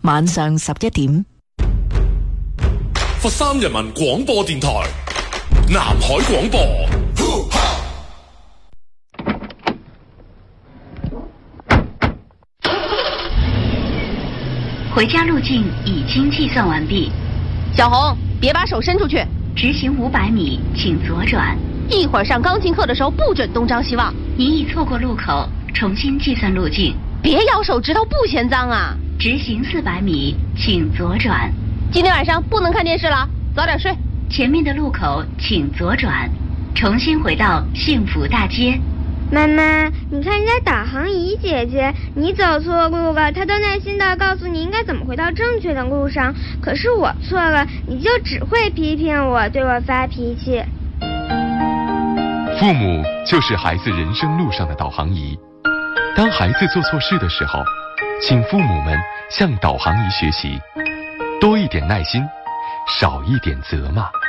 晚上11點。 佛山人民廣播電台南海廣播。 回家路径已经计算完毕。 小红，别把手伸出去。 直行500米，请左转。 一会儿上钢琴课的时候不准东张西望。 您已错过路口，重新计算路径。 别咬手指头，不嫌脏啊。 直行400米，请左转。 今天晚上不能看电视了，早点睡。 前面的路口请左转，重新回到幸福大街。 妈妈，你看人家导航仪姐姐，你走错路了，她都耐心地告诉你应该怎么回到正确的路上。可是我错了，你就只会批评我，对我发脾气。 父母就是孩子人生路上的导航仪。当孩子做错事的时候，请父母们向导航仪学习，多一点耐心，少一点责骂。